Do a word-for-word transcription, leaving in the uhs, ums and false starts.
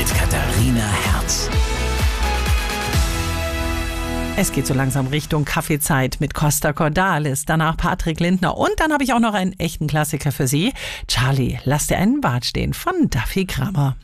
mit Katharina Herz. Es geht so langsam Richtung Kaffeezeit mit Costa Cordalis, danach Patrick Lindner und dann habe ich auch noch einen echten Klassiker für Sie. Charlie, lass dir einen Bart stehen von Duffy Grammer.